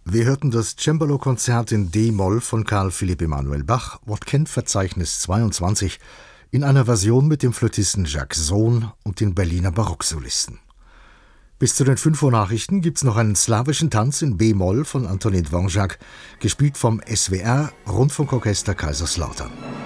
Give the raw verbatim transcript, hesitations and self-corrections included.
Wir hörten das Cembalo-Konzert in D-Moll von Karl Philipp Emanuel Bach, Wortkenntverzeichnis zweiundzwanzig, in einer Version mit dem Flötisten Jacques Sohn und den Berliner Barocksolisten. Bis zu den fünf Uhr Nachrichten gibt's noch einen slawischen Tanz in B-Moll von Antonin Dvorak, gespielt vom S W R Rundfunkorchester Kaiserslautern.